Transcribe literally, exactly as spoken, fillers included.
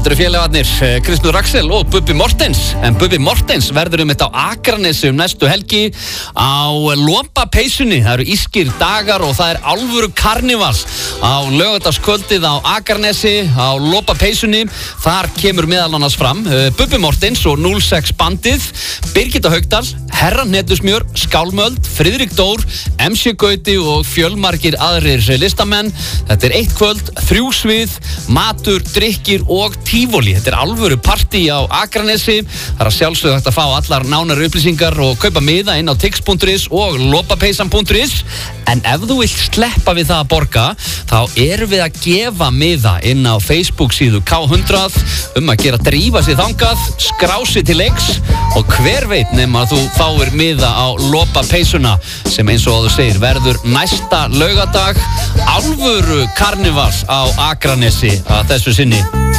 Þetta eru félagarnir Kristnur Axel og Bubbi Mortens. En Bubbi Mortens verður um þetta á Akranesi um næstu helgi á Lopapeysunni. Það eru írskir dagar og það er alvöru karnivals á laugardagskvöldið á Akranesi á Lopapeysunni. Þar kemur meðal annars fram Bubbi Mortens og núll sex bandið, Birgitta Haugdal, Herra Hnetusmjör, Skálmöld, Friðrik Dór, M C Gauti og fjölmargir aðrir listamenn. Þetta er eitt kvöld, þrjú svið, matur, drykkir og tífóli. Þetta er alvöru partí á Akranesi. Það er að sjálfsögðu hægt að fá allar nánari upplýsingar og kaupa miða inn á tix punktur is og lopapeysan punktur is. En ef þú vilt sleppa við það að borga, þá erum við að gefa miða inn á Facebook síðu K hundrað um að gera drífa sig þangað, skrá sig til leiks og hver veit nema að þú fáir miða á Lopapeysuna sem eins og þú segir verður næsta laugardag. Alvöru karnivals á Akranesi að þessu sinni.